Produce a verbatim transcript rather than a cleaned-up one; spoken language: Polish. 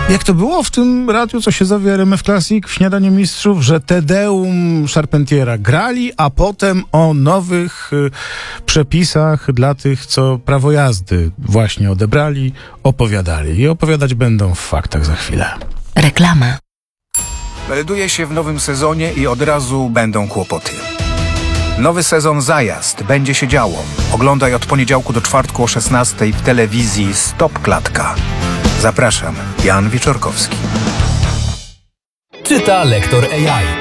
Jak to było w tym radiu, co się zawie R M F Classic w Śniadaniu Mistrzów, że Te Deum Charpentiera grali, a potem o nowych y, przepisach dla tych, co prawo jazdy właśnie odebrali, opowiadali. I opowiadać będą w faktach za chwilę. Reklama. Melduje się w nowym sezonie i od razu będą kłopoty. Nowy sezon Zajazd. Będzie się działo. Oglądaj od poniedziałku do czwartku o szesnastej w telewizji Stop Klatka. Zapraszam, Jan Wieczorkowski. Czyta lektor A I.